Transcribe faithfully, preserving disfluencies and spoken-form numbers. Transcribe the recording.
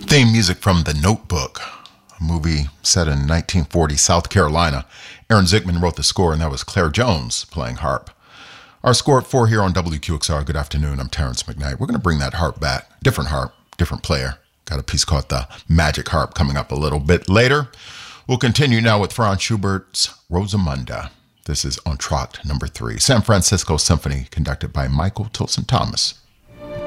Theme music from The Notebook, a movie set in nineteen forty South Carolina. Aaron Zickman wrote the score, and that was Claire Jones playing harp. Our score at four here on W Q X R. Good afternoon. I'm Terrence McKnight. We're going to bring that harp back. Different harp, different player. Got a piece called the Magic Harp coming up a little bit later. We'll continue now with Franz Schubert's Rosamunde. This is Entr'acte number three, San Francisco Symphony, conducted by Michael Tilson Thomas.